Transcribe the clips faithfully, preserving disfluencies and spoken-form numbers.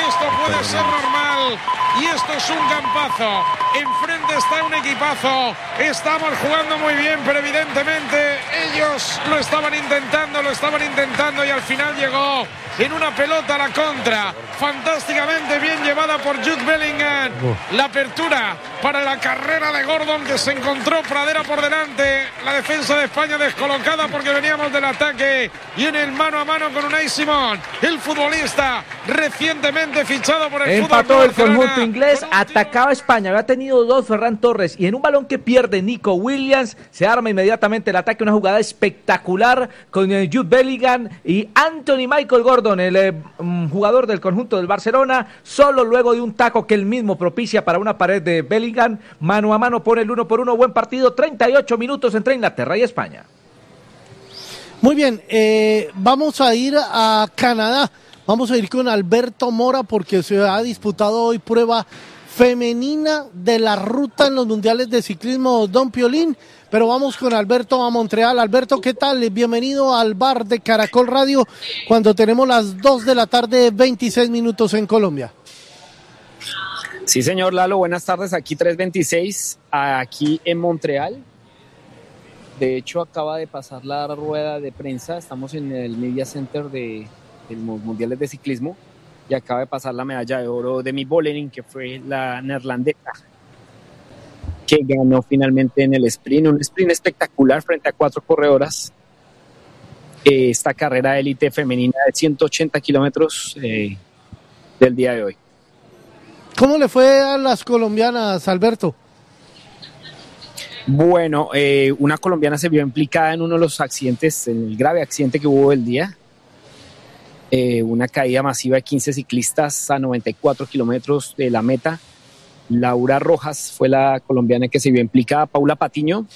esto puede ser normal. Y esto es un campazo. Enfrente está un equipazo. Estamos jugando muy bien, pero evidentemente ellos lo estaban intentando, lo estaban intentando y al final llegó en una pelota a la contra. Fantásticamente bien llevada por Jude Bellingham. La apertura para la carrera de Gordon, que se encontró Pradera por delante. La defensa de España descolocada porque veníamos del ataque. Y en el mano a mano con Unai Simón, el futbolista recientemente fichado por el Empató fútbol el conjunto inglés, atacaba España, había tenido dos Ferran Torres y en un balón que pierde Nico Williams, se arma inmediatamente el ataque, una jugada espectacular con Jude Bellingham y Anthony Michael Gordon, el eh, jugador del conjunto del Barcelona, solo luego de un taco que él mismo propicia para una pared de Bellingham, mano a mano pone el uno por uno, buen partido, treinta y ocho minutos entre Inglaterra y España. Muy bien, eh, vamos a ir a Canadá. Vamos a ir con Alberto Mora porque se ha disputado hoy prueba femenina de la ruta en los mundiales de ciclismo Don Piolín, pero vamos con Alberto a Montreal. Alberto, ¿qué tal? Bienvenido al bar de Caracol Radio cuando tenemos las dos de la tarde, veintiséis minutos en Colombia. Sí, señor Lalo, buenas tardes, aquí tres veintiséis, aquí en Montreal. De hecho, acaba de pasar la rueda de prensa, estamos en el Media Center de... de los mundiales de ciclismo y acaba de pasar la medalla de oro de Demi Vollering, que fue la neerlandesa que ganó finalmente en el sprint, un sprint espectacular frente a cuatro corredoras. Eh, esta carrera élite femenina de ciento ochenta kilómetros eh, del día de hoy. ¿Cómo le fue a las colombianas, Alberto? Bueno, eh, una colombiana se vio implicada en uno de los accidentes, en el grave accidente que hubo el día. Eh, una caída masiva de quince ciclistas a noventa y cuatro kilómetros de la meta. Laura Rojas fue la colombiana que se vio implicada. Paula Patiño,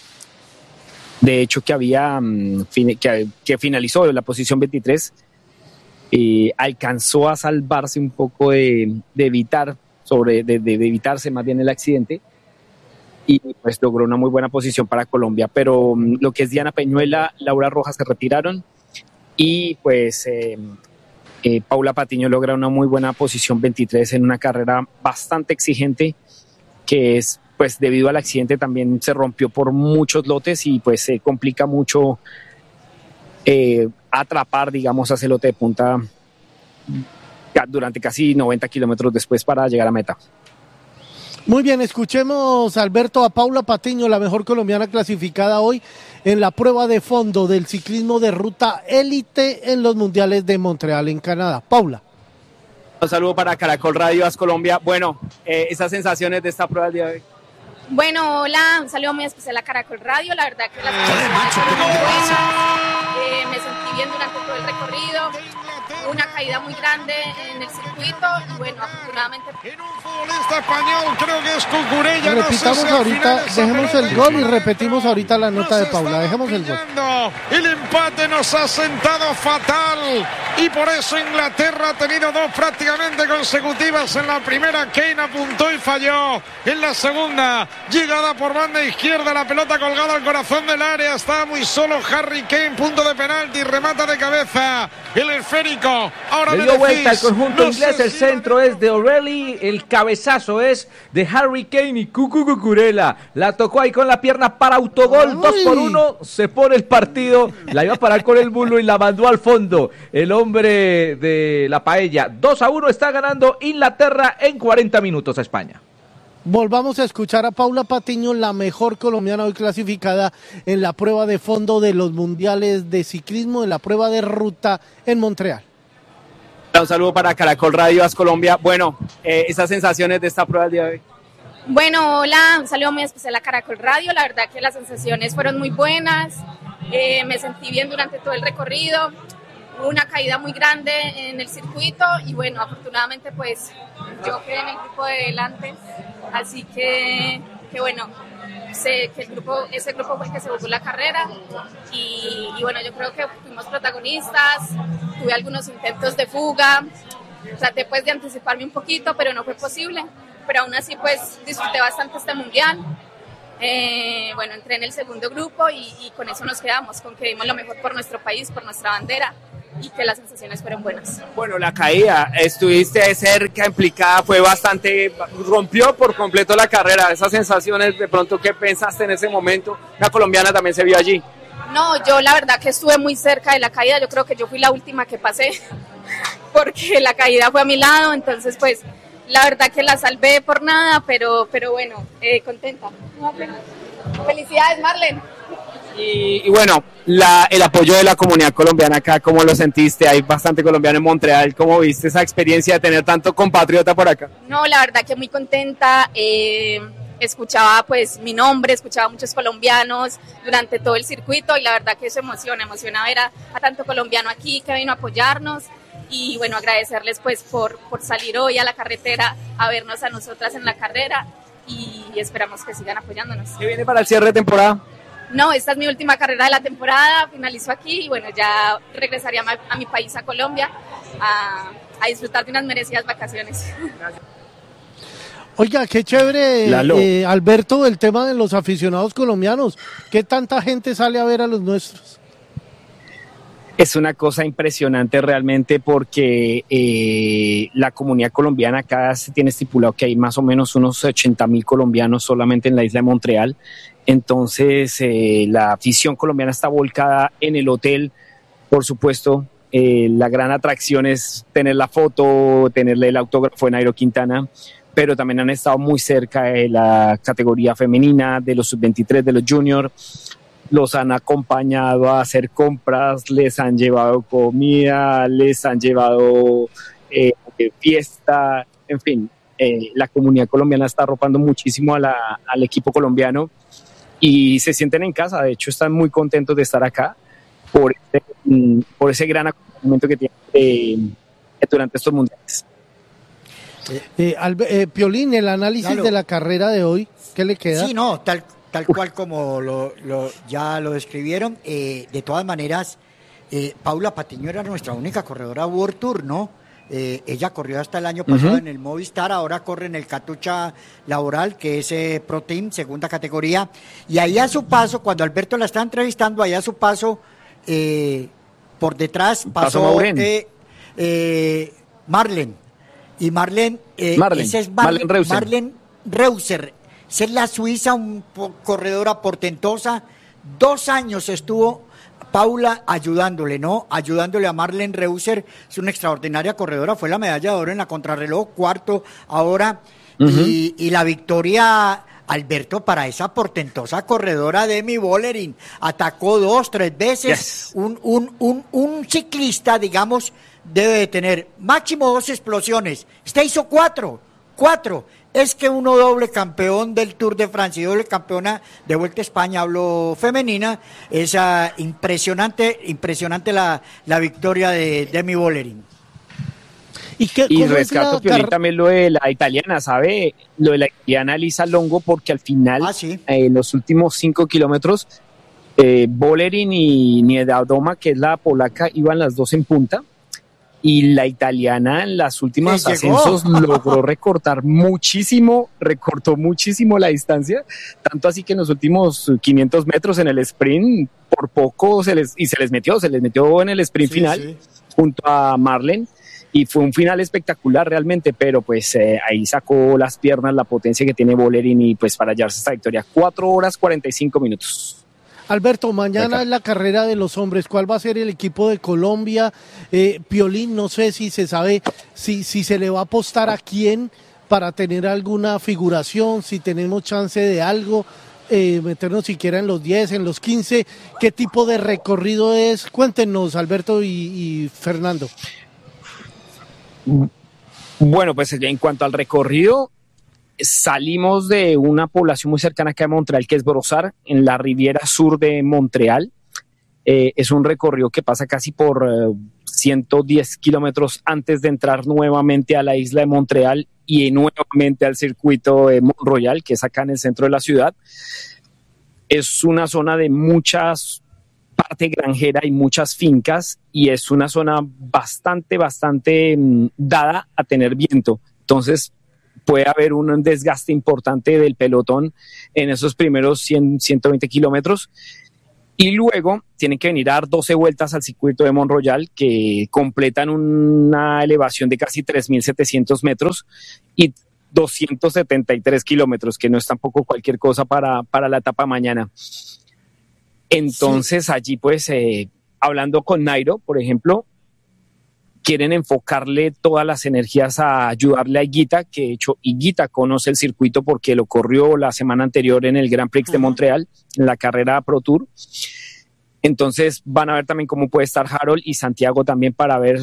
de hecho que había um, fin, que, que finalizó en la posición veintitrés, eh, alcanzó a salvarse un poco de, de evitar sobre de, de, de evitarse más bien el accidente y pues logró una muy buena posición para Colombia, pero um, lo que es Diana Peñuela, Laura Rojas se retiraron y pues eh, Eh, Paula Patiño logra una muy buena posición veintitrés en una carrera bastante exigente que es, pues debido al accidente también se rompió por muchos lotes y pues se complica mucho eh, atrapar, digamos, a ese lote de punta durante casi noventa kilómetros después para llegar a meta. Muy bien, escuchemos, Alberto, a Paula Patiño, la mejor colombiana clasificada hoy en la prueba de fondo del ciclismo de ruta élite en los mundiales de Montreal, en Canadá. Paula. Un saludo para Caracol Radio As Colombia. Bueno, eh, esas sensaciones de esta prueba del día de hoy. Bueno, hola, un saludo muy especial a Caracol Radio. La verdad que las sensaciones fueron muy buenas. Eh, me sentí bien durante todo el recorrido. Una caída muy grande en el circuito y bueno, afortunadamente en un futbolista español, creo que es Cucurella. Repitamos no sé si ahorita, dejemos el gol y repetimos ahorita la nota de Paula, dejemos el gol. El empate nos ha sentado fatal y por eso Inglaterra ha tenido dos prácticamente consecutivas. En la primera Kane apuntó y falló, en la segunda llegada por banda izquierda, la pelota colgada al corazón del área, está muy solo Harry Kane, punto de penalti, remata de cabeza el esférico. Ahora le dio vuelta al conjunto no inglés, el centro es de O'Reilly, el cabezazo es de Harry Kane y Cucu Cucurella, la tocó ahí con la pierna para autogol. Ay. Dos por uno, se pone el partido, la iba a parar con el bulo y la mandó al fondo el hombre de la paella. Dos a uno está ganando Inglaterra en cuarenta minutos a España. Volvamos a escuchar a Paula Patiño, la mejor colombiana hoy clasificada en la prueba de fondo de los mundiales de ciclismo, en la prueba de ruta en Montreal. Un saludo para Caracol Radio As Colombia. Bueno, eh, esas sensaciones de esta prueba del día de hoy. Bueno, hola, un saludo muy especial a Caracol Radio. La verdad que las sensaciones fueron muy buenas. Eh, me sentí bien durante todo el recorrido. Una caída muy grande en el circuito y bueno, afortunadamente pues yo quedé en el grupo de delante, así que, que bueno, sé que el grupo, ese grupo fue el que se jugó la carrera y, y bueno, yo creo que fuimos protagonistas, tuve algunos intentos de fuga, traté pues de anticiparme un poquito, pero no fue posible, pero aún así pues disfruté bastante este mundial. Eh, bueno, entré en el segundo grupo y, y con eso nos quedamos, con que dimos lo mejor por nuestro país, por nuestra bandera. y que las sensaciones fueron buenas. Bueno, la caída, estuviste cerca, implicada, fue bastante, rompió por completo la carrera, esas sensaciones, de pronto, ¿qué pensaste en ese momento? La colombiana también se vio allí. No, yo la verdad que estuve muy cerca de la caída, yo creo que yo fui la última que pasé, porque la caída fue a mi lado, entonces pues la verdad que la salvé por nada, pero, pero bueno, eh, contenta. Felicidades, Marlen. Y, y bueno, la, el apoyo de la comunidad colombiana acá, ¿cómo lo sentiste? Hay bastante colombiano en Montreal, ¿cómo viste esa experiencia de tener tanto compatriota por acá? No, la verdad que muy contenta, eh, escuchaba pues mi nombre, escuchaba a muchos colombianos durante todo el circuito y la verdad que eso emociona, emociona ver a, a tanto colombiano aquí que vino a apoyarnos y bueno, agradecerles pues por, por salir hoy a la carretera a vernos a nosotras en la carrera y esperamos que sigan apoyándonos. ¿Qué viene para el cierre de temporada? No, esta es mi última carrera de la temporada, finalizo aquí y bueno, ya regresaría a, a mi país, a Colombia, a, a disfrutar de unas merecidas vacaciones. Gracias. Oiga, qué chévere, eh, Alberto, el tema de los aficionados colombianos. ¿Qué tanta gente sale a ver a los nuestros? Es una cosa impresionante realmente porque eh, la comunidad colombiana acá se tiene estipulado que hay más o menos unos ochenta mil colombianos solamente en la isla de Montreal. Entonces eh, la afición colombiana está volcada en el hotel, por supuesto. Eh, la gran atracción es tener la foto, tenerle el autógrafo de Nairo Quintana, pero también han estado muy cerca de la categoría femenina, de los sub veintitrés, de los junior. Los han acompañado a hacer compras, les han llevado comida, les han llevado eh, fiesta, en fin, eh, la comunidad colombiana está arropando muchísimo a la, al equipo colombiano y se sienten en casa, de hecho están muy contentos de estar acá por ese, por ese gran acompañamiento que tienen eh, durante estos mundiales. Eh, Albe- eh, Piolín, el análisis claro. de la carrera de hoy, ¿qué le queda? Sí, no, tal Tal cual como lo, lo, ya lo describieron. Eh, de todas maneras, eh, Paula Patiño era nuestra única corredora World Tour, ¿no? Eh, ella corrió hasta el año pasado uh-huh. en el Movistar, ahora corre en el Katusha Laboral, que es eh, Pro Team, segunda categoría. Y ahí a su paso, cuando Alberto la está entrevistando, ahí a su paso, eh, por detrás pasó eh, eh, Marlen. Y Marlen, eh, Marlen, ese es Mar- Marlen Reuser. Marlen Reuser. Esa es la suiza, una corredora portentosa. Dos años estuvo Paula ayudándole, ¿no? Ayudándole a Marlen Reuser. Es una extraordinaria corredora. Fue la medalla de oro en la contrarreloj, cuarto ahora. Uh-huh. Y, y la victoria, Alberto, para esa portentosa corredora Demi Vollering. Atacó dos, tres veces. Yes. Un, un, un, un ciclista, digamos, debe de tener máximo dos explosiones. Esta hizo cuatro. Cuatro. Es que uno doble campeón del Tour de Francia y doble campeona de Vuelta a España, hablo femenina, es uh, impresionante, impresionante la, la victoria de Demi Vollering. Y, qué, y rescato Piolín car- también lo de la italiana, ¿sabe? Lo de la italiana Lisa Longo, porque al final, ah, ¿sí? eh, en los últimos cinco kilómetros, eh, Vollering y Niedadoma, que es la polaca, iban las dos en punta. Y la italiana en las últimas ascensos logró recortar muchísimo, recortó muchísimo la distancia, tanto así que en los últimos quinientos metros en el sprint, por poco se les, y se les metió, se les metió en el sprint sí, final, sí. junto a Marlen, y fue un final espectacular realmente, pero pues eh, ahí sacó las piernas la potencia que tiene Vollering y pues para hallarse esta victoria, cuatro horas cuarenta y cinco minutos. Alberto, mañana es la carrera de los hombres. ¿Cuál va a ser el equipo de Colombia? Eh, Piolín, no sé si se sabe si, si se le va a apostar a quién para tener alguna figuración, si tenemos chance de algo, eh, meternos siquiera en los diez, en los quince. ¿Qué tipo de recorrido es? Cuéntenos, Alberto y, y Fernando. Bueno, pues en cuanto al recorrido, salimos de una población muy cercana acá de Montreal, que es Brossard, en la riviera sur de Montreal. Eh, es un recorrido que pasa casi por eh, ciento diez kilómetros antes de entrar nuevamente a la isla de Montreal y nuevamente al circuito de Mont-Royal, que es acá en el centro de la ciudad. Es una zona de muchas parte granjera y muchas fincas y es una zona bastante, bastante mmm, dada a tener viento. Entonces, puede haber un desgaste importante del pelotón en esos primeros cien, ciento veinte kilómetros Y luego tienen que venir a dar doce vueltas al circuito de Mont Royal, que completan una elevación de casi tres mil setecientos metros y doscientos setenta y tres kilómetros, que no es tampoco cualquier cosa para, para la etapa mañana. Entonces sí. allí pues, eh, hablando con Nairo, por ejemplo, quieren enfocarle todas las energías a ayudarle a Higuita, que de hecho Higuita conoce el circuito porque lo corrió la semana anterior en el Grand Prix uh-huh. de Montreal, en la carrera Pro Tour. Entonces van a ver también cómo puede estar Harold y Santiago también para ver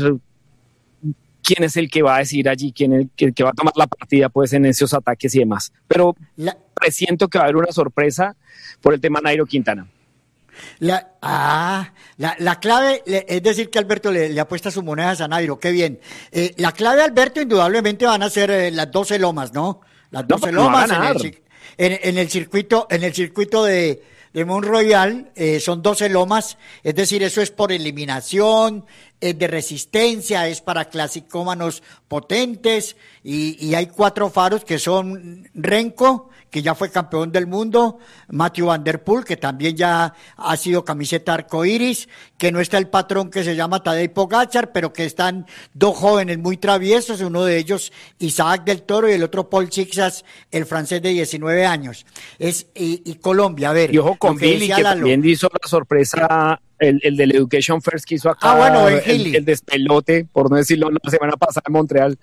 quién es el que va a decir allí, quién es el que va a tomar la partida pues en esos ataques y demás. Pero la... presiento que va a haber una sorpresa por el tema Nairo Quintana. La, ah, la, la clave, es decir, que Alberto le, le apuesta sus monedas a Nairo, qué bien. Eh, la clave, Alberto, indudablemente van a ser eh, las doce lomas, ¿no? Las doce no, lomas no en, el, en, en el circuito, en el circuito de, de Mont Royal, eh, son doce lomas, es decir, eso es por eliminación, es de resistencia, es para clasicómanos potentes, y, y hay cuatro faros que son Renko, que ya fue campeón del mundo, Mathieu Van Der Poel, que también ya ha sido camiseta arcoíris, que no está el patrón que se llama Tadej Pogačar, pero que están dos jóvenes muy traviesos, uno de ellos Isaac del Toro y el otro Paul Sixas, el francés de diecinueve años. Es, y, y Colombia, a ver. Y ojo con que Billy, que Lalo. También hizo la sorpresa, el, el del Education First que hizo acá, ah, bueno, el, el despelote, por no decirlo, la semana pasada en Montreal.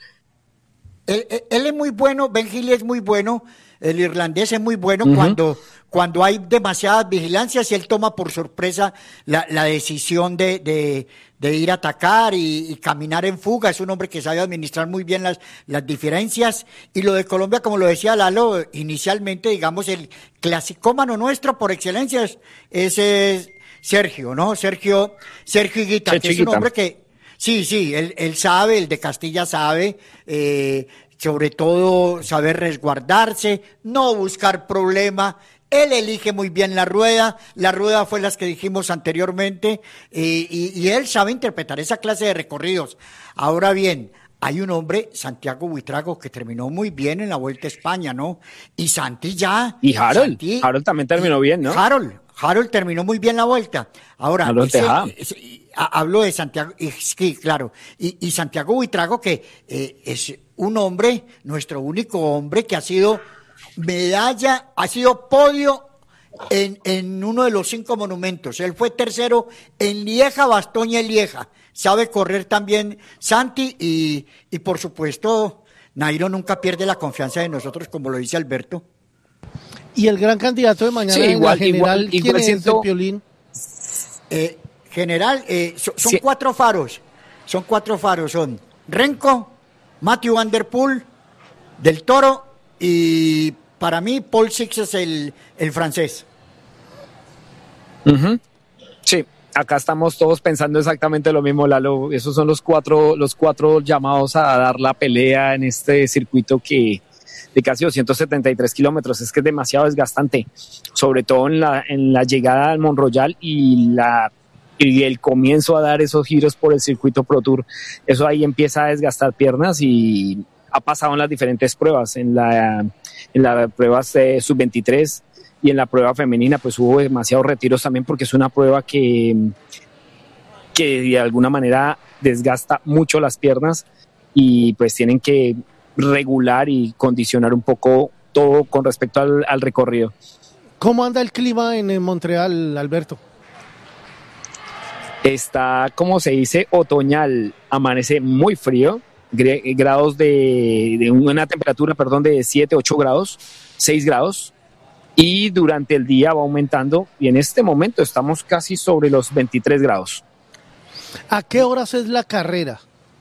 Él, él, él es muy bueno, Ben Healy es muy bueno, el irlandés es muy bueno uh-huh. cuando, cuando hay demasiadas vigilancias y él toma por sorpresa la, la decisión de, de, de ir a atacar y, y caminar en fuga. Es un hombre que sabe administrar muy bien las, las diferencias. Y lo de Colombia, como lo decía Lalo, inicialmente, digamos, el clasicómano nuestro por excelencia es, es, es Sergio, ¿no? Sergio, Sergio Higuita, que es un hombre que, sí, sí, él, él sabe, el de Castilla sabe, eh, sobre todo saber resguardarse, no buscar problema. Él elige muy bien la rueda, la rueda fue las que dijimos anteriormente, eh, y, y él sabe interpretar esa clase de recorridos. Ahora bien, hay un hombre, Santiago Buitrago, que terminó muy bien en la Vuelta a España, ¿no? Y Santi ya. Y Harold, Santi, Harold también terminó bien, ¿no? Harold, Harold terminó muy bien la Vuelta. Ahora, ese, ese, hablo de Santiago, y, sí, claro, y, y Santiago Buitrago, que eh, es un hombre, nuestro único hombre que ha sido medalla, ha sido podio en, en uno de los cinco monumentos. Él fue tercero en Lieja, Bastoña y Lieja. Sabe correr también Santi y, y por supuesto, Nairo nunca pierde la confianza de nosotros, como lo dice Alberto. Y el gran candidato de mañana sí, en igual, la general, igual, ¿quién igual es siento... el Piolín? Eh, general, eh, so, son sí. cuatro faros, son cuatro faros, son Renko, Mathieu Van Der Poel, Del Toro y para mí Paul Sixas, el, el francés. Uh-huh. Sí, acá estamos todos pensando exactamente lo mismo, Lalo. Esos son los cuatro, los cuatro llamados a dar la pelea en este circuito que de casi doscientos setenta y tres kilómetros. Es que es demasiado desgastante, sobre todo en la, en la llegada al Mont Royal y la y el comienzo a dar esos giros por el circuito Pro Tour. Eso ahí empieza a desgastar piernas y ha pasado en las diferentes pruebas, en la en las pruebas eh, sub veintitrés y en la prueba femenina pues hubo demasiados retiros también porque es una prueba que, que de alguna manera desgasta mucho las piernas y pues tienen que regular y condicionar un poco todo con respecto al, al recorrido. ¿Cómo anda el clima en Montreal, Alberto? Está, como se dice, otoñal, amanece muy frío, grados de, de una temperatura, perdón, de siete, ocho grados, seis grados, y durante el día va aumentando, y en este momento estamos casi sobre los veintitrés grados. ¿A qué horas es la carrera?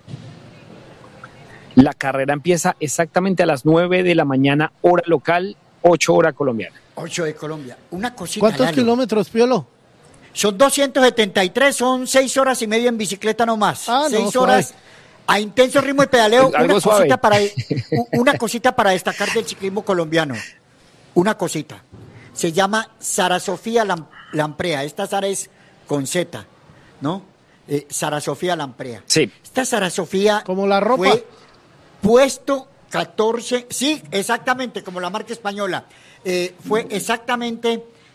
La carrera empieza exactamente a las nueve de la mañana, hora local, ocho hora colombiana. ocho de Colombia. Una cosita. ¿Cuántos Lalo. kilómetros, Piolo? Son doscientos setenta y tres, son seis horas y media en bicicleta nomás. Ah, seis no, horas suave. A intenso ritmo de pedaleo. Algo una, suave. cosita para, una cosita para destacar del ciclismo colombiano. Una cosita. Se llama Sara Sofía Lam- Lamprea. Esta Sara es con Z, ¿no? Eh, Sara Sofía Lamprea. Sí. Esta Sara Sofía. Como la ropa. Fue puesto catorce. Sí, exactamente, como la marca española. Eh, fue exactamente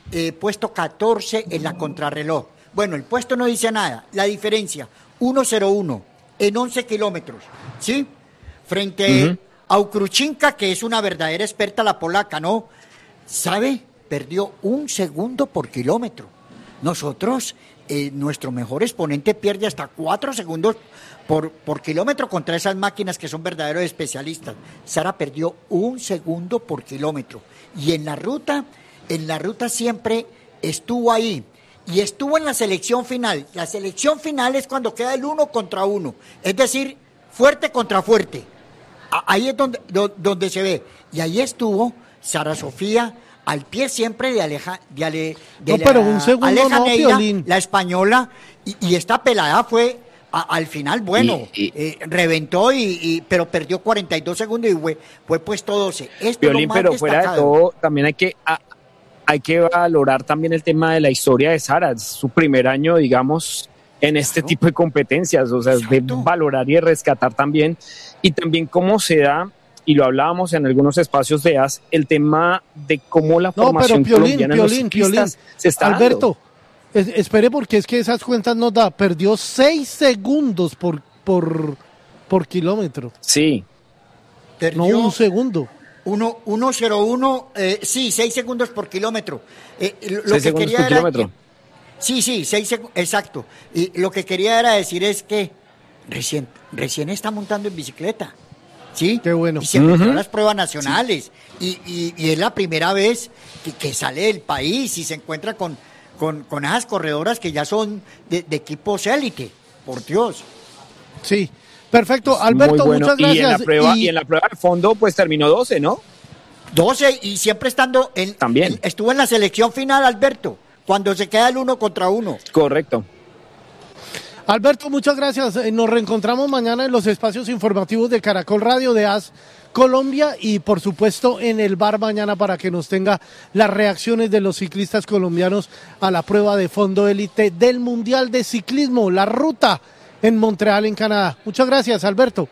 eh, puesto catorce en la contrarreloj. Bueno, el puesto no dice nada. La diferencia, uno cero uno en once kilómetros, ¿sí? Frente uh-huh. a Ukruchinka, que es una verdadera experta, la polaca, ¿no? ¿Sabe? Perdió un segundo por kilómetro. Nosotros, eh, nuestro mejor exponente pierde hasta cuatro segundos por, por kilómetro contra esas máquinas que son verdaderos especialistas. Sara perdió un segundo por kilómetro. Y en la ruta, en la ruta siempre estuvo ahí. Y estuvo en la selección final. La selección final es cuando queda el uno contra uno. Es decir, fuerte contra fuerte. Ahí es donde, donde se ve. Y ahí estuvo Sara Sofía al pie siempre de Aleja, de, Ale, de no, pero un segundo Aleja no, Neira, Piolín. la española, y, y esta pelada fue a, al final, bueno, y, y, eh, reventó, y, y pero perdió cuarenta y dos segundos y fue, fue puesto doce. Esto Piolín, es lo más pero destacado. fuera de todo, también hay que... A, hay que valorar también el tema de la historia de Sara, es su primer año, digamos, en este claro. tipo de competencias, o sea, es de valorar y de rescatar también, y también cómo se da, y lo hablábamos en algunos espacios de A S, el tema de cómo la no, formación pero Piolín, colombiana Piolín, en los ciclistas Piolín, se está Alberto, es, espere, porque es que esas cuentas no da, perdió seis segundos por, por, por kilómetro. Sí. Perdió no un segundo. uno cero uno, eh, sí, seis segundos por kilómetro. Eh, lo seis que segundos quería por era kilómetro. Que, sí, sí, seis segundos, exacto. Y lo que quería era decir es que recién, recién está montando en bicicleta. ¿Sí? Qué bueno. Y se metió uh-huh. a las pruebas nacionales. Sí. Y, y, y es la primera vez que, que sale del país y se encuentra con, con, con esas corredoras que ya son de, de equipos élite. Por Dios. Sí. Perfecto, Alberto, bueno. muchas gracias. Y en, la prueba, y... y en la prueba de fondo, pues terminó doce, ¿no? doce y siempre estando en... También. En, estuvo en la selección final, Alberto, cuando se queda el uno contra uno. Correcto. Alberto, muchas gracias. Nos reencontramos mañana en los espacios informativos de Caracol Radio de A S Colombia y por supuesto en el bar mañana para que nos tenga las reacciones de los ciclistas colombianos a la prueba de fondo élite del Mundial de Ciclismo, la ruta en Montreal, en Canadá. Muchas gracias, Alberto.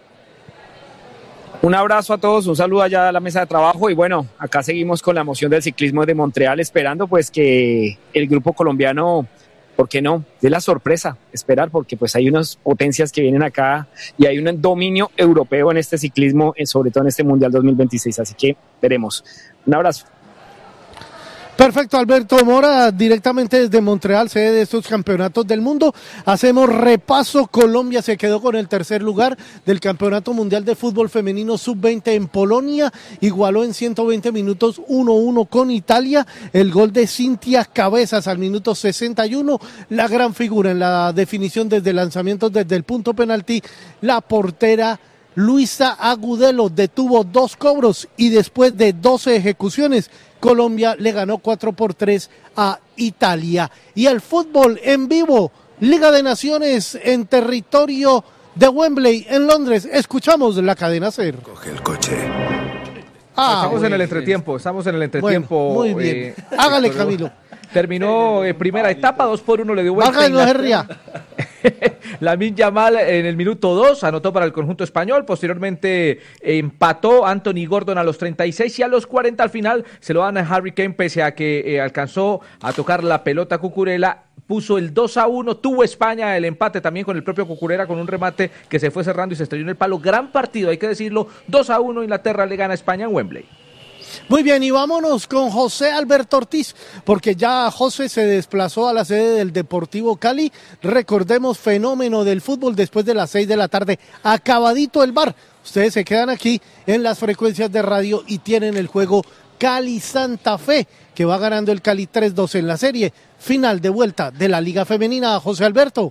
Un abrazo a todos, un saludo allá a la mesa de trabajo y bueno, acá seguimos con la emoción del ciclismo de Montreal, esperando pues que el grupo colombiano, ¿por qué no? De la sorpresa, esperar, porque pues hay unas potencias que vienen acá y hay un dominio europeo en este ciclismo, sobre todo en este Mundial dos mil veintiséis, así que veremos. Un abrazo. Perfecto, Alberto Mora, directamente desde Montreal, sede de estos campeonatos del mundo. Hacemos repaso. Colombia se quedó con el tercer lugar del Campeonato Mundial de Fútbol Femenino sub veinte en Polonia. Igualó en ciento veinte minutos uno uno con Italia. El gol de Cintia Cabezas al minuto sesenta y uno. La gran figura en la definición desde lanzamientos desde el punto penalti, la portera Luisa Agudelo detuvo dos cobros y después de doce ejecuciones, Colombia le ganó cuatro por tres a Italia. Y el fútbol en vivo, Liga de Naciones en territorio de Wembley, en Londres. Escuchamos la cadena SER. Coge el coche. Ah, estamos en el entretiempo, estamos en el entretiempo. Bueno, muy bien. Eh, Hágale, Camilo. Terminó eh, primera etapa, dos por uno le dio vuelta. Valga, no se ría. Lamine Yamal en el minuto dos anotó para el conjunto español, posteriormente eh, empató Anthony Gordon a los treinta y seis y a los cuarenta al final se lo dan a Harry Kane pese a que eh, alcanzó a tocar la pelota Cucurella, puso el dos a uno, tuvo España el empate también con el propio Cucurella con un remate que se fue cerrando y se estrelló en el palo, gran partido, hay que decirlo, dos a uno Inglaterra le gana a España en Wembley. Muy bien, y vámonos con José Alberto Ortiz, porque ya José se desplazó a la sede del Deportivo Cali. Recordemos, fenómeno del fútbol después de las seis de la tarde, acabadito el bar. Ustedes se quedan aquí en las frecuencias de radio y tienen el juego Cali-Santa Fe, que va ganando el Cali tres dos en la serie final de vuelta de la Liga Femenina. José Alberto.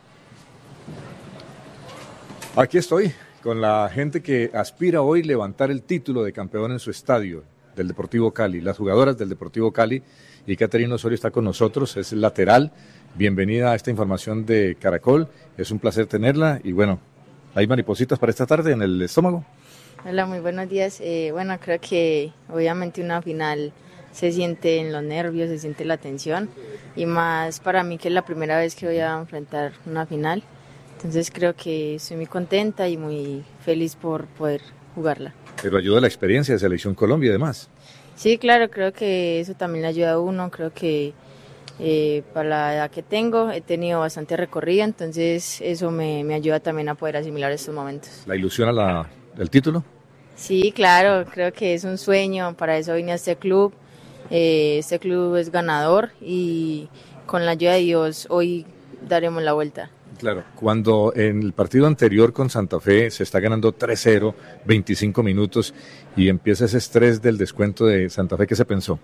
Aquí estoy con la gente que aspira hoy a levantar el título de campeón en su estadio del Deportivo Cali, las jugadoras del Deportivo Cali, y Caterina Osorio está con nosotros, es lateral. Bienvenida a esta información de Caracol, es un placer tenerla y bueno, ¿hay maripositas para esta tarde en el estómago? Hola, muy buenos días. Eh, bueno, creo que obviamente una final se siente en los nervios, se siente la tensión y más para mí que es la primera vez que voy a enfrentar una final. Entonces creo que estoy muy contenta y muy feliz por poder jugarla. Pero ayuda la experiencia de Selección Colombia y demás. Sí, claro, creo que eso también le ayuda a uno, creo que eh, para la edad que tengo he tenido bastante recorrido, entonces eso me, me ayuda también a poder asimilar estos momentos. ¿La ilusión a la, el título? Sí, claro, creo que es un sueño, para eso vine a este club, eh, este club es ganador y con la ayuda de Dios hoy daremos la vuelta. Claro, cuando en el partido anterior con Santa Fe se está ganando tres cero, veinticinco minutos y empieza ese estrés del descuento de Santa Fe, ¿qué se pensó?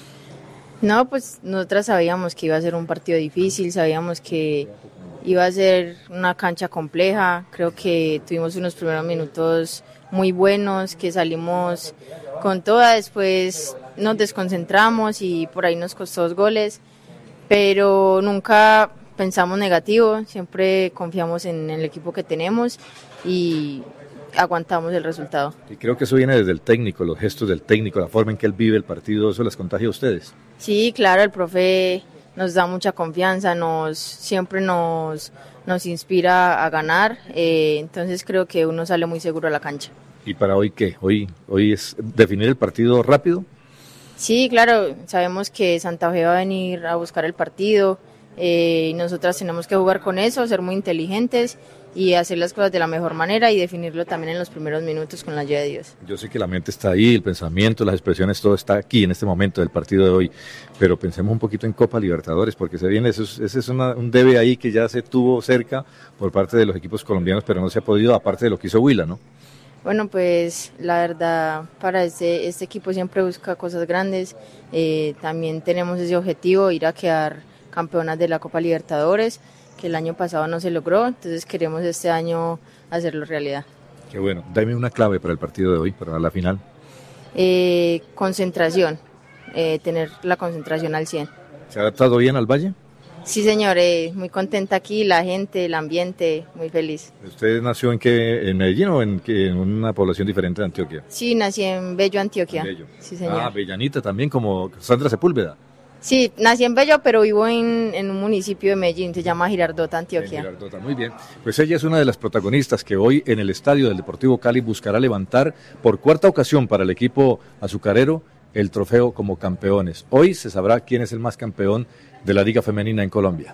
No, pues nosotras sabíamos que iba a ser un partido difícil, sabíamos que iba a ser una cancha compleja, creo que tuvimos unos primeros minutos muy buenos, que salimos con toda, después nos desconcentramos y por ahí nos costó dos goles, pero nunca pensamos negativo, siempre confiamos en el equipo que tenemos y aguantamos el resultado. Y creo que eso viene desde el técnico, los gestos del técnico, la forma en que él vive el partido, ¿eso les contagia a ustedes? Sí, claro, el profe nos da mucha confianza, nos siempre nos, nos inspira a ganar, eh, entonces creo que uno sale muy seguro a la cancha. ¿Y para hoy qué? ¿Hoy, hoy es definir el partido rápido? Sí, claro, sabemos que Santa Fe va a venir a buscar el partido, eh, y nosotras tenemos que jugar con eso, ser muy inteligentes y hacer las cosas de la mejor manera y definirlo también en los primeros minutos con la ayuda de Dios. Yo sé que la mente está ahí, el pensamiento, las expresiones, todo está aquí en este momento del partido de hoy, pero pensemos un poquito en Copa Libertadores, porque se viene, eso es, ese es una, un debe ahí que ya se tuvo cerca por parte de los equipos colombianos, pero no se ha podido, aparte de lo que hizo Huila, ¿no? Bueno, pues la verdad, para este, este equipo siempre busca cosas grandes, eh, también tenemos ese objetivo, ir a quedar campeonas de la Copa Libertadores, que el año pasado no se logró, entonces queremos este año hacerlo realidad. Qué bueno, dame una clave para el partido de hoy, para la final. Eh, concentración, eh, tener la concentración al cien. ¿Se ha adaptado bien al Valle? Sí, señor, eh, muy contenta aquí, la gente, el ambiente, muy feliz. ¿Usted nació en qué, en Medellín o en, qué, en una población diferente de Antioquia? Sí, nací en Bello, Antioquia. En Bello. Sí, señor. Ah, Bellanita también, como Sandra Sepúlveda. Sí, nací en Bello, pero vivo en, en un municipio de Medellín, se llama Girardota, Antioquia. En Girardota, muy bien. Pues ella es una de las protagonistas que hoy en el estadio del Deportivo Cali buscará levantar por cuarta ocasión para el equipo azucarero el trofeo como campeones. Hoy se sabrá quién es el más campeón de la Liga Femenina en Colombia.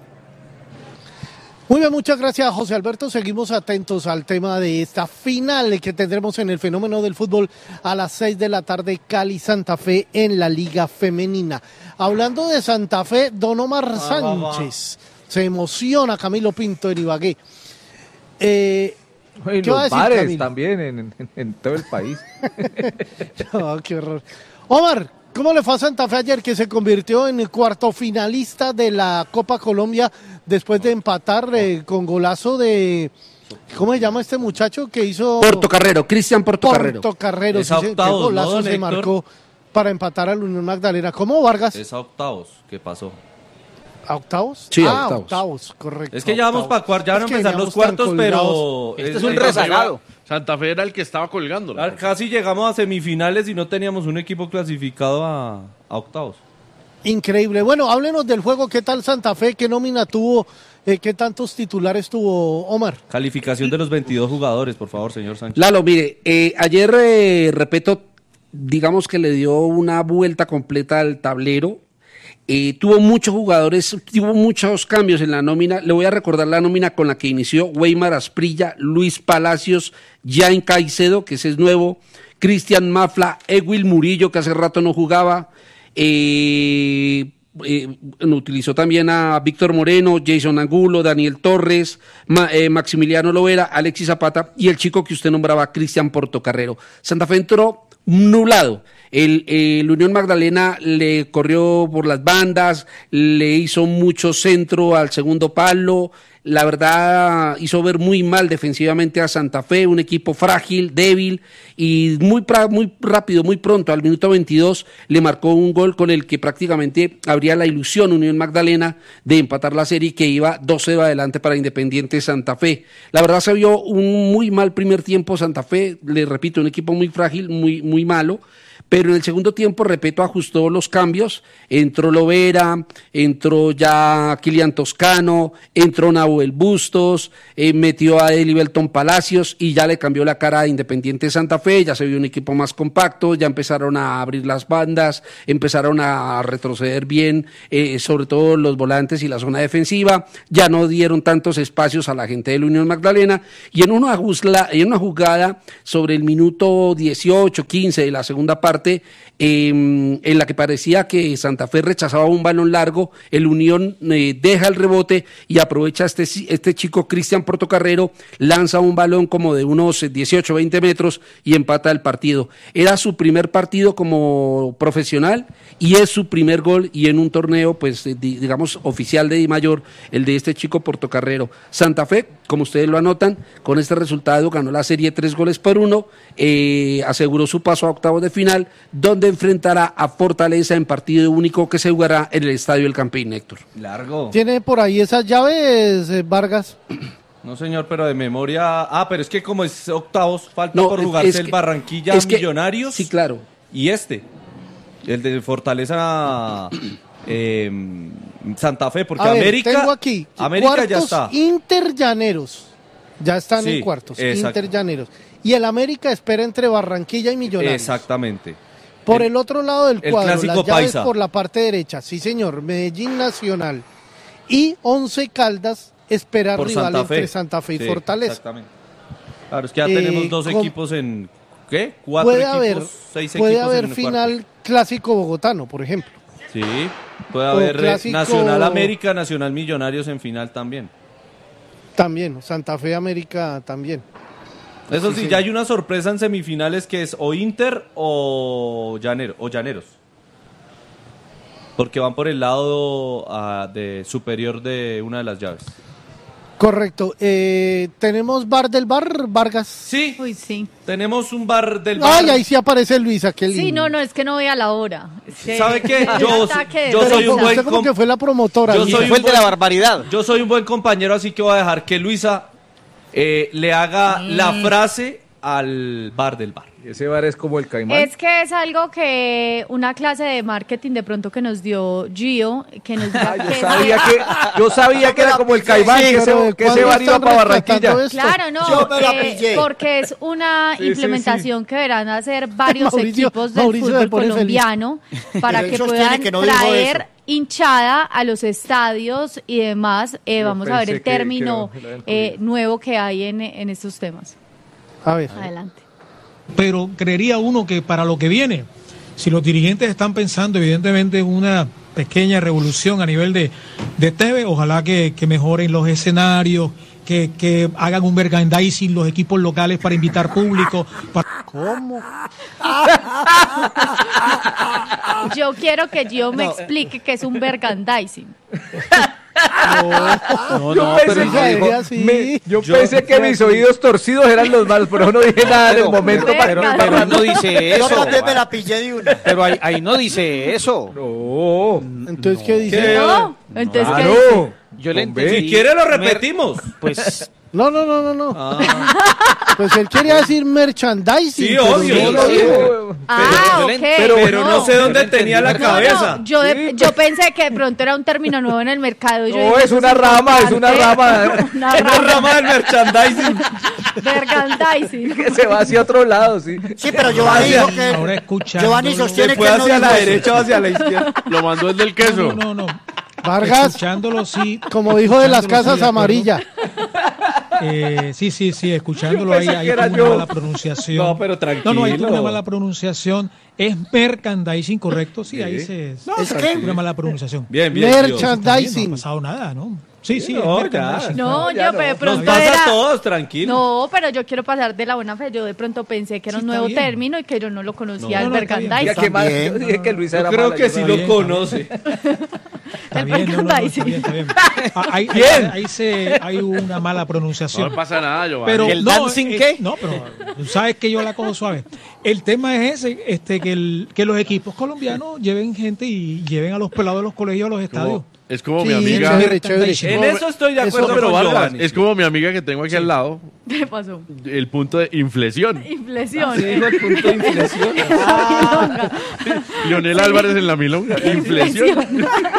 Muy bien, muchas gracias, José Alberto. Seguimos atentos al tema de esta final que tendremos en el Fenómeno del Fútbol a las seis de la tarde, Cali-Santa Fe en la Liga Femenina. Hablando de Santa Fe, Don Omar ah, Sánchez. Va, va. Se emociona Camilo Pinto en Ibagué. Eh, y ¿qué los va a decir, bares Camilo? También en, en, en todo el país. No, qué horror. Omar, ¿cómo le fue a Santa Fe ayer, que se convirtió en el cuarto finalista de la Copa Colombia después de empatar eh, con golazo de... ¿Cómo se llama este muchacho que hizo? Portocarrero, Cristian Portocarrero. Portocarrero, es sí, octavos, qué golazo ¿no, se Héctor? marcó para empatar al Unión Magdalena. ¿Cómo, Vargas? Es a octavos, ¿qué pasó? ¿A octavos? Sí, ah, octavos. octavos, correcto. Es que ya vamos para cuartos, ya van a Es que empezar los veníamos tan cuartos, pero... colgados. Este es un rezagado. Santa Fe era el que estaba colgando. Ah, Casi llegamos a semifinales y no teníamos un equipo clasificado a, a octavos. Increíble. Bueno, háblenos del juego. ¿Qué tal Santa Fe? ¿Qué nómina tuvo? Eh, ¿Qué tantos titulares tuvo, Omar? Calificación de los veintidós jugadores, por favor, señor Sánchez. Lalo, mire, eh, ayer, eh, repito, digamos que le dio una vuelta completa al tablero. Eh, tuvo muchos jugadores, tuvo muchos cambios en la nómina. Le voy a recordar la nómina con la que inició: Weimar Asprilla, Luis Palacios, Jan Caicedo, que ese es nuevo, Cristian Mafla, Ewil Murillo, que hace rato no jugaba, eh, eh, utilizó también a Víctor Moreno, Jason Angulo, Daniel Torres, Ma, eh, Maximiliano Lovera, Alexis Zapata y el chico que usted nombraba, Cristian Portocarrero. Santa Fe entró nublado. El, el Unión Magdalena le corrió por las bandas, le hizo mucho centro al segundo palo, la verdad hizo ver muy mal defensivamente a Santa Fe, un equipo frágil, débil, y muy, pra, muy rápido, muy pronto, al minuto veintidós, le marcó un gol con el que prácticamente habría la ilusión Unión Magdalena de empatar la serie, que iba dos cero adelante para Independiente Santa Fe. La verdad se vio un muy mal primer tiempo Santa Fe, le repito, un equipo muy frágil, muy, muy muy malo. Pero en el segundo tiempo, repito, ajustó los cambios, entró Lovera, entró ya Kilian Toscano, entró Nahuel Bustos, eh, metió a Elibelton Palacios y ya le cambió la cara a Independiente Santa Fe, ya se vio un equipo más compacto, ya empezaron a abrir las bandas, empezaron a retroceder bien, eh, sobre todo los volantes y la zona defensiva, ya no dieron tantos espacios a la gente de la Unión Magdalena y en una, juzla, en una jugada sobre el minuto dieciocho, quince de la segunda parte, Eh, en la que parecía que Santa Fe rechazaba un balón largo, el Unión eh, deja el rebote y aprovecha este, este chico Cristian Portocarrero, lanza un balón como de unos dieciocho, veinte metros y empata el partido. Era su primer partido como profesional y es su primer gol y en un torneo, pues digamos, oficial de Di Mayor, el de este chico Portocarrero. Santa Fe, como ustedes lo anotan, con este resultado ganó la serie tres goles por uno, eh, aseguró su paso a octavos de final, donde enfrentará a Fortaleza en partido único que se jugará en el Estadio El Campín, Héctor. Largo. ¿Tiene por ahí esas llaves, eh, Vargas? No, señor, pero de memoria... Ah, pero es que como es octavos, falta No, por es- jugarse es el que- Barranquilla es que- Millonarios. Sí, claro. Y este, el de Fortaleza eh, Santa Fe, porque A ver, América... tengo aquí América cuartos ya está. Inter Llaneros. Ya están Sí, en cuartos, exacto. Inter Llaneros. Y el América espera entre Barranquilla y Millonarios. Exactamente. Por el, otro lado del el cuadro, clásico las llaves paisa. por la parte derecha, sí señor, Medellín Nacional y Once Caldas espera Por rival Santa Fe. entre Santa Fe y Sí, Fortaleza. Exactamente. Claro, es que ya Eh, tenemos dos com- equipos en... ¿Qué? Cuatro Puede equipos, haber, seis puede equipos haber en el final cuarto. clásico bogotano, por ejemplo. Sí, puede o haber eh, clásico- Nacional América, Nacional Millonarios en final también. También, Santa Fe América también. Eso Sí, sí, sí. ya hay una sorpresa en semifinales que es o Inter o, Llanero, o Llaneros. Porque van por el lado ah, de superior de una de las llaves. Correcto. Eh, ¿Tenemos bar del bar, Vargas? Sí. Uy, sí. Tenemos un bar del bar. Ay, ahí sí aparece Luisa, qué lindo. Sí, no, no, es que no vea la hora. Es que- ¿Sabe qué? hay Yo- un ataque de yo risa. soy un buen Usted como com- que fue la promotora. Yo Luisa. soy un buen- Yo soy un buen compañero, así que voy a dejar que Luisa eh, le haga la frase al bar del bar. Ese bar es como el caimán. Es que es algo que una clase de marketing de pronto que nos dio Gio, que nos dio Yo sabía que, yo sabía que era como el caimán, que ese, que ese bar iba para Barranquilla. Claro, no, Yo me la eh, pillé. porque es una Sí, sí, implementación que verán hacer varios Mauricio- equipos del Mauricio se fútbol pone feliz. colombiano para Pero que él sostiene puedan que no dijo traer eso. hinchada a los estadios y demás. Eh, Yo vamos a ver pensé el que- término que lo habían eh, nuevo que hay en, en estos temas. A ver. Adelante. Pero creería uno que para lo que viene, si los dirigentes están pensando evidentemente en una pequeña revolución a nivel de, de T V, ojalá que, que mejoren los escenarios, que, que hagan un merchandising los equipos locales para invitar público. Para... ¿Cómo? Yo quiero que Gio me No. explique qué es un merchandising. No, yo pensé, pero que, dijo así. me- yo Yo- pensé que mis oídos torcidos eran los malos, pero no dije nada en el momento. pero- para- pero- Pero no dice Yo eso. también me la pillé de una. Pero ahí, ahí no dice eso. No, Entonces, ¿qué dice? ¿Qué? No, entonces ¿qué dice? claro. Yo le Hombre. entendí. Si quiere lo Mer- repetimos. Pues No, no, no, no, no. Ah, Pues él quería decir merchandising. Sí, pero obvio, no yo lo sé. dijo. Ah, yo ok. le- pero, pero no sé dónde tenía la No, cabeza. no, yo, de- Sí, yo pensé que de pronto era un término nuevo en el mercado. y yo No, dije, es eso una rama, es una importante. rama. Una Es la rama. rama del merchandising. Merchandising. Que se va hacia otro lado, sí. Sí, pero Giovanni dijo que... Ahora escuchando. Giovanni sostiene Se fue que él no hacia dijo la eso. derecha o hacia la izquierda. Lo mandó el del No, queso. no, no. Vargas, Escuchándolo, sí. como dijo de las escuchándolo, sí, casas de acuerdo. amarillas. Eh, sí, sí, sí, escuchándolo Yo ahí, pensé hay que era como yo. una mala pronunciación. No, pero No, no, hay como tranquilo. una mala pronunciación. Es merchandising, ¿correcto? Sí, ahí se... ¿Es qué? Una mala pronunciación. Bien, bien. Dios. Bien, no ha Merchandising. pasado nada, ¿no? Sí, sí, No, es merchandising. No, ya yo no. pero de Nos pronto pasa era... a todos, tranquilo. No, pero yo quiero pasar de la buena fe. Yo de pronto pensé que era Sí, un está nuevo bien. término y que yo no lo conocía, No, el no, está bien. Diga merchandising. que mal- Bien. yo dije que Luisa Yo era creo mala, que yo sí no- lo bien, conoce. Está El bien, no, no, no, está merchandising. bien, está bien. Ah, Ahí, ahí- Bien. ahí se, hay una mala No pronunciación. le pasa nada, Giovanni. Pero ¿Y el no, dancing eh, qué? No, pero tú sabes que yo la cojo suave. El tema es ese, este, que, el, que los equipos colombianos lleven gente y lleven a los pelados de los colegios a los estadios. Es como Sí, mi amiga. chévere, chévere. En eso estoy de acuerdo Eso, pero con Vargas, Giovanni. es como mi amiga que tengo aquí al lado, ¿Qué pasó? el punto de inflexión. Inflexión. Sí, dijo el punto de inflexión. Ah. Lionel Álvarez en la milonga. Inflexión.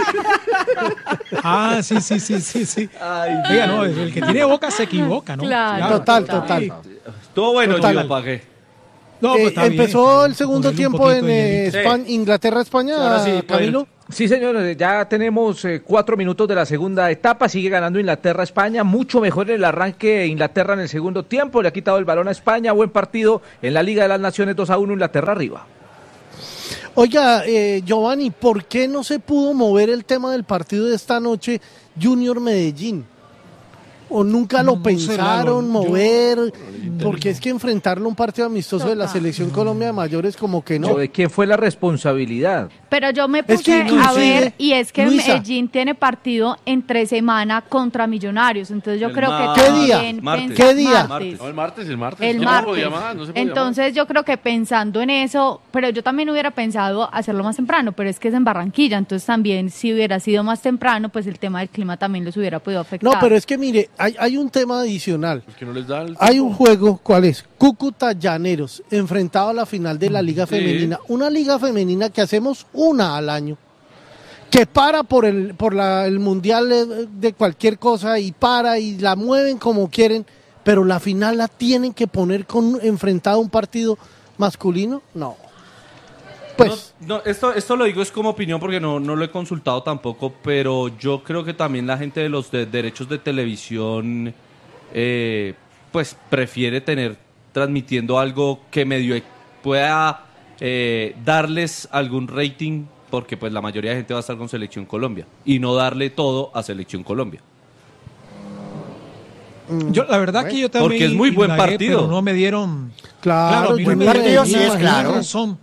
Ah, sí, sí, sí, sí, sí. Oiga, no, el que tiene boca se equivoca, ¿no? Claro. Total, total. Estuvo bueno, Total. yo pagué. No, Eh, pues está bien, empezó sí, el segundo ponerle un tiempo poquito en de eh, hielito. España, Inglaterra-España, Ahora sí, Camilo. Sí, señores, ya tenemos eh, cuatro minutos de la segunda etapa, sigue ganando Inglaterra-España, mucho mejor en el arranque Inglaterra en el segundo tiempo, le ha quitado el balón a España, buen partido en la Liga de las Naciones, dos a uno, Inglaterra arriba. Oiga, eh, Giovanni, ¿por qué no se pudo mover el tema del partido de esta noche, Junior Medellín? ¿O nunca lo No sé, Lalo, pensaron yo- mover? Porque es que enfrentarlo a un partido amistoso de la Selección Colombia de Mayores como que no. ¿De quién fue la responsabilidad? Pero yo me Es puse que a inclusive, ver y es que Luisa. Medellín tiene partido entre semana contra Millonarios, entonces yo El creo mar- que ¿Qué día? también Martes. pensa- ¿Qué día? martes. No, el martes, el martes. El No se martes. podía más, no se podía Entonces yo creo que pensando en eso, pero yo también hubiera pensado hacerlo más temprano, pero es que es en Barranquilla, entonces también si hubiera sido más temprano, pues el tema del clima también los hubiera podido afectar. No, pero es que mire, hay, hay un tema adicional. más. Es que no les da el Hay tiempo. un juego, ¿cuál es? Cúcuta Llaneros, enfrentado a la final de la Liga Sí. Femenina. Una Liga Femenina que hacemos una al año. Que para por el por la, el Mundial de, de cualquier cosa y para y la mueven como quieren, pero la final la tienen que poner con enfrentado a un partido masculino. No. Pues No, no, esto, esto lo digo es como opinión porque no, no lo he consultado tampoco, pero yo creo que también la gente de los de- derechos de televisión eh, pues prefiere tener transmitiendo algo que medio e- pueda eh, darles algún rating, porque pues la mayoría de gente va a estar con Selección Colombia y no darle todo a Selección Colombia. Yo, la verdad que yo también Porque es muy buen indagué, partido. pero no me dieron. claro, a mí no buen me partido dieron sí es, la claro. razón.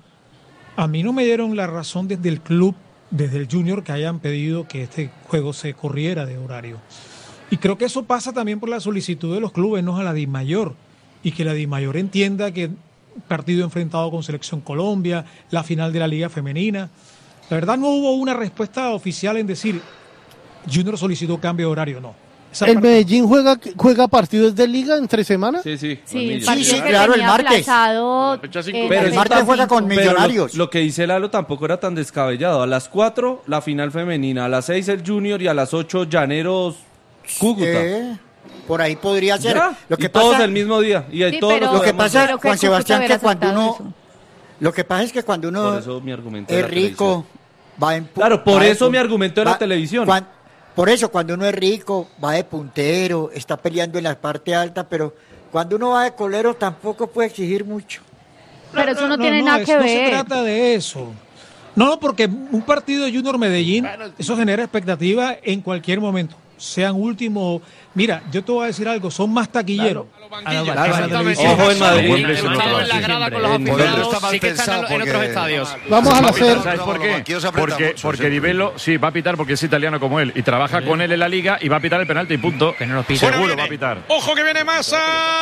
A mí no me dieron la razón desde el club, desde el Junior, que hayan pedido que este juego se corriera de horario. Y creo que eso pasa también por la solicitud de los clubes, no a la DIMAYOR. Y que la DIMAYOR entienda que partido enfrentado con Selección Colombia, la final de la Liga Femenina. La verdad no hubo una respuesta oficial en decir Junior solicitó cambio de horario, no. Esa ¿El parte- Medellín juega, juega partidos de liga entre semana? Sí, sí. Sí, el Sí, partido sí, que claro, el tenía martes. aplazado, Fecha cinco. eh, Pero el eso martes está- juega con pero lo- Millonarios. Lo, que dice Lalo tampoco era tan descabellado. A las cuatro la final femenina, a las seis el Junior y a las ocho Llaneros Cúcuta. Eh, por ahí podría ser. Ya, Lo que y todos pasa, el mismo día. Y ahí Sí, todos pero- los lo que podemos pasa, ver. Pero que Juan Cúcuta Sebastián, hubiera que cuando aceptado uno, eso. lo que pasa es que cuando uno Por eso mi argumento de es la rico, va en pu- Claro, por va de eso pun- mi argumento era va- televisión. cuan- por eso, cuando uno es rico, va de puntero, está peleando en la parte alta, pero cuando uno va de colero tampoco puede exigir mucho. Pero eso no, tiene nada es- que no ver. se trata de eso. No, no, porque un partido de Junior Medellín, eso genera expectativa en cualquier momento. Sean últimos. Mira, yo te voy a decir algo, son más taquilleros. A la- a la Exactamente. televisión. Ojo en Madrid. El estado en la grada con los aficionados sí que están en otros estadios. Vamos a Va hacer. pitar, ¿sabes por qué? Porque, porque Di Bello, sí, va a pitar porque es italiano como él y trabaja con él en la liga y va a pitar el penalti y punto. Que no lo pita. Fuera Seguro viene. va a pitar. Ojo que viene Massa.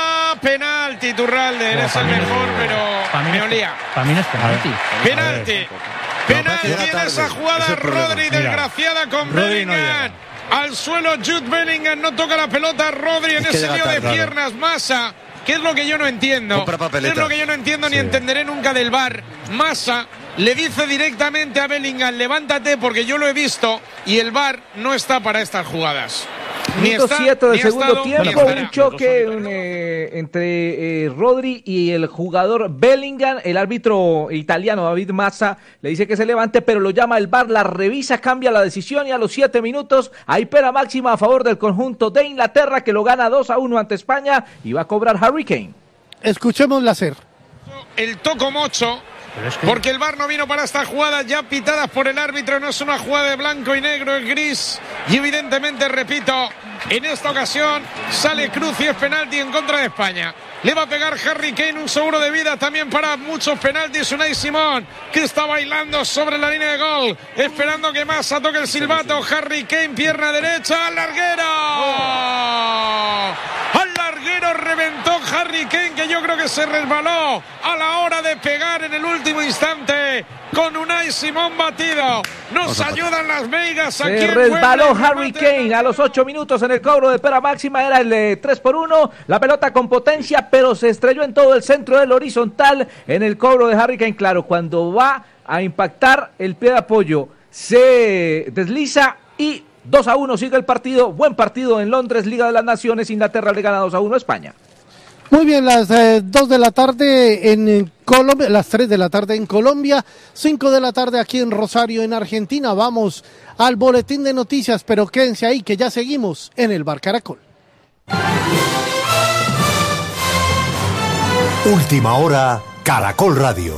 Penalti, Turralde. Eres el mejor, pero me olía. Para mí no es penalti. Penalti. Penalti Llega en tarde, esa ese jugada. es el problema. Rodri, Mira, desgraciada con Rodri no Bellingham. llega. Al suelo Jude Bellingham. No toca la pelota. Rodri en Es que ese llega lío de tarde. piernas. Massa. ¿Qué es lo que yo no entiendo? Compra ¿Qué es papeletas. lo que yo no entiendo ni entenderé nunca del V A R? Massa le dice directamente a Bellingham, levántate porque yo lo he visto y el V A R no está para estas jugadas. Ni Minuto está, siete del ni ha segundo estado, ni tiempo, estará. un choque un, eh, entre eh, Rodri y el jugador Bellingham. El árbitro italiano David Massa le dice que se levante, pero lo llama el V A R, la revisa, cambia la decisión y a los siete minutos hay pena máxima a favor del conjunto de Inglaterra que lo gana dos a uno ante España y va a cobrar Harry Kane. Escuchémosla hacer. El toco mocho, porque el V A R no vino para estas jugadas ya pitadas por el árbitro, no es una jugada de blanco y negro, es gris, y evidentemente, repito, en esta ocasión sale Cruz y es penalti en contra de España. Le va a pegar Harry Kane, un seguro de vida también para muchos penaltis. Unai Simón, que está bailando sobre la línea de gol, esperando que Massa toque el silbato. Harry Kane, pierna derecha, al larguero. Al larguero reventó Harry Kane, que yo creo que se resbaló a la hora de pegar en el último instante con Unai Simón batido. Nos ayudan las meigas aquí Se en resbaló Wembley. Harry Kane a los ocho minutos en el cobro de pera máxima, era el de tres por uno, la pelota con potencia, pero se estrelló en todo el centro del horizontal en el cobro de Harry Kane. Claro, cuando va a impactar el pie de apoyo, se desliza y dos a uno sigue el partido. Buen partido en Londres, Liga de las Naciones. Inglaterra le gana dos a uno a España. Muy bien, las eh, dos de la tarde en Colombia, las tres de la tarde en Colombia, cinco de la tarde aquí en Rosario, en Argentina. Vamos al boletín de noticias, pero quédense ahí que ya seguimos en el Bar Caracol. Última hora, Caracol Radio.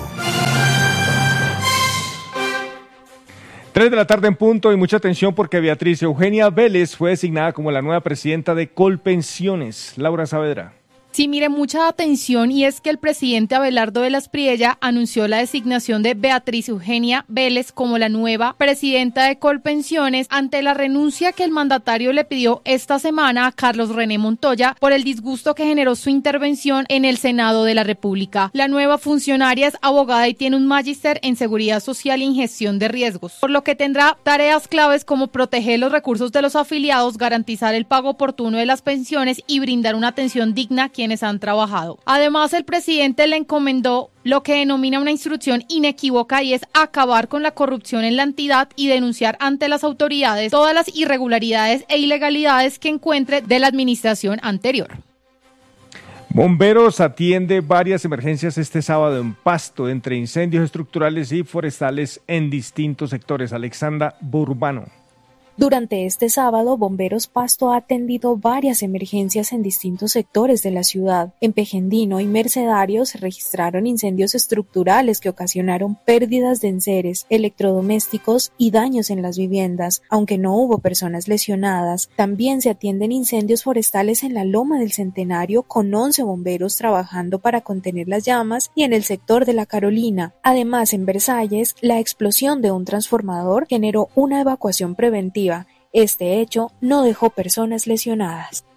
Tres de la tarde en punto y mucha atención porque Beatriz Eugenia Vélez fue designada como la nueva presidenta de Colpensiones. Laura Saavedra. Sí, mire, mucha atención, y es que el presidente Abelardo de las Priella anunció la designación de Beatriz Eugenia Vélez como la nueva presidenta de Colpensiones ante la renuncia que el mandatario le pidió esta semana a Carlos René Montoya por el disgusto que generó su intervención en el Senado de la República. La nueva funcionaria es abogada y tiene un magíster en seguridad social y en gestión de riesgos, por lo que tendrá tareas claves como proteger los recursos de los afiliados, garantizar el pago oportuno de las pensiones y brindar una atención digna a quienes han trabajado. Además, el presidente le encomendó lo que denomina una instrucción inequívoca, y es acabar con la corrupción en la entidad y denunciar ante las autoridades todas las irregularidades e ilegalidades que encuentre de la administración anterior. Bomberos atiende varias emergencias este sábado en Pasto, entre incendios estructurales y forestales en distintos sectores. Alexandra Burbano. Durante este sábado, Bomberos Pasto ha atendido varias emergencias en distintos sectores de la ciudad. En Pejendino y Mercedario se registraron incendios estructurales que ocasionaron pérdidas de enseres, electrodomésticos y daños en las viviendas, aunque no hubo personas lesionadas. También se atienden incendios forestales en la Loma del Centenario, con once bomberos trabajando para contener las llamas, y en el sector de La Carolina. Además, en Versalles, la explosión de un transformador generó una evacuación preventiva. Este hecho no dejó personas lesionadas.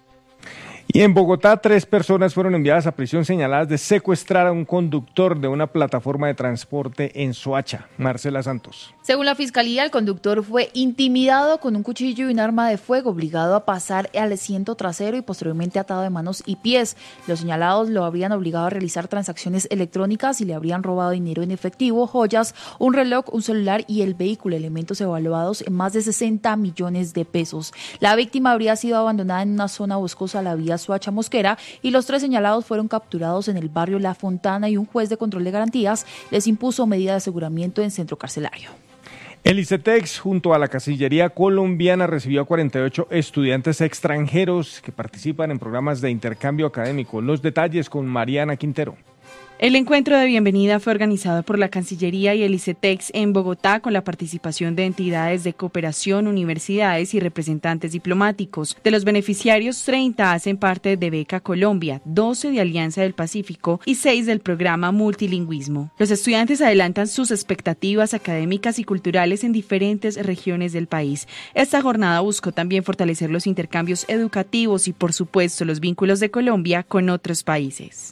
Y en Bogotá, tres personas fueron enviadas a prisión señaladas de secuestrar a un conductor de una plataforma de transporte en Soacha. Marcela Santos. Según la fiscalía, el conductor fue intimidado con un cuchillo y un arma de fuego, obligado a pasar al asiento trasero y posteriormente atado de manos y pies. Los señalados lo habrían obligado a realizar transacciones electrónicas y le habrían robado dinero en efectivo, joyas, un reloj, un celular y el vehículo, elementos evaluados en más de sesenta millones de pesos. La víctima habría sido abandonada en una zona boscosa a la vía Soacha Mosquera, y los tres señalados fueron capturados en el barrio La Fontana, y un juez de control de garantías les impuso medida de aseguramiento en centro carcelario. El ICETEX, junto a la Cancillería colombiana, recibió a cuarenta y ocho estudiantes extranjeros que participan en programas de intercambio académico. Los detalles con Mariana Quintero. El encuentro de bienvenida fue organizado por la Cancillería y el ICETEX en Bogotá, con la participación de entidades de cooperación, universidades y representantes diplomáticos. De los beneficiarios, treinta hacen parte de Beca Colombia, doce de Alianza del Pacífico y seis del programa Multilingüismo. Los estudiantes adelantan sus expectativas académicas y culturales en diferentes regiones del país. Esta jornada buscó también fortalecer los intercambios educativos y, por supuesto, los vínculos de Colombia con otros países.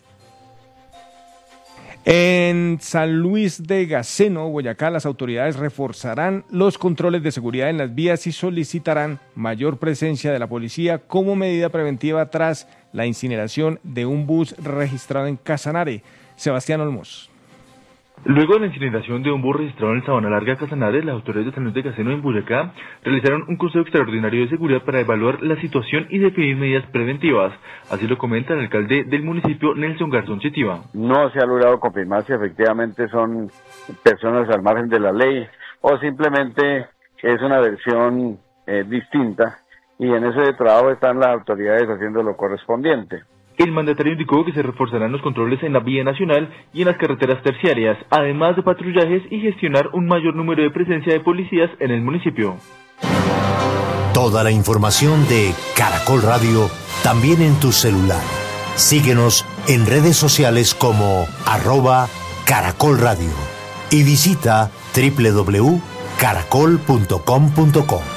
En San Luis de Gaceno, Boyacá, las autoridades reforzarán los controles de seguridad en las vías y solicitarán mayor presencia de la policía como medida preventiva tras la incineración de un bus registrado en Casanare. Sebastián Olmos. Luego de la incineración de un bus registrado en el Sabana Larga, Casanare, las autoridades de San Luis de Gaceno en Boyacá realizaron un consejo extraordinario de seguridad para evaluar la situación y definir medidas preventivas. Así lo comenta el alcalde del municipio, Nelson Garzón Chitiva. No se ha logrado confirmar si efectivamente son personas al margen de la ley o simplemente es una versión eh, distinta, y en ese trabajo están las autoridades haciendo lo correspondiente. El mandatario indicó que se reforzarán los controles en la vía nacional y en las carreteras terciarias, además de patrullajes y gestionar un mayor número de presencia de policías en el municipio. Toda la información de Caracol Radio también en tu celular. Síguenos en redes sociales como arroba Caracol Radio y visita doble u doble u doble u punto caracol punto com punto co.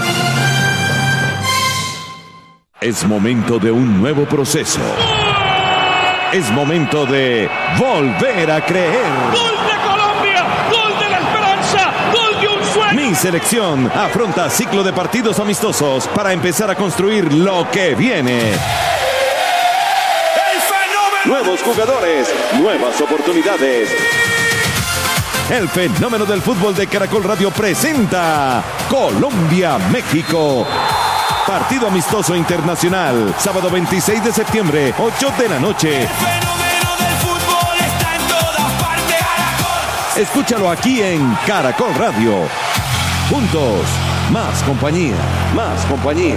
Es momento de un nuevo proceso. Es momento de volver a creer. ¡Gol de Colombia! ¡Gol del Mi selección afronta ciclo de partidos amistosos para empezar a construir lo que viene. Nuevos jugadores, nuevas oportunidades. El fenómeno del fútbol de Caracol Radio presenta Colombia-México. Partido amistoso internacional, sábado veintiséis de septiembre, ocho de la noche. Escúchalo aquí en Caracol Radio. Juntos, más compañía, más compañía.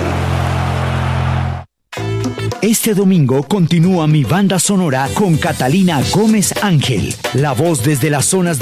Este domingo continúa mi banda sonora con Catalina Gómez Ángel, la voz desde las zonas